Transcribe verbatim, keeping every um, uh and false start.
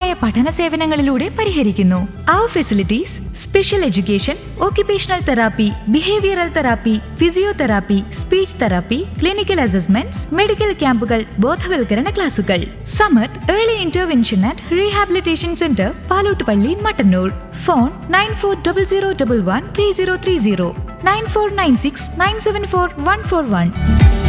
പഠന സേവനങ്ങളിലൂടെ പരിഹരിക്കുന്നു. അവർ facilities: special education, occupational therapy, behavioural therapy, physiotherapy, speech therapy, clinical assessments, medical ക്യാമ്പുകൾ, ബോധവൽക്കരണ ക്ലാസുകൾ. Samath early intervention and rehabilitation centre, Palottupalli, Mattannur. Phone nine four double zero double one three zero three zero, nine four nine six nine seven four one four one.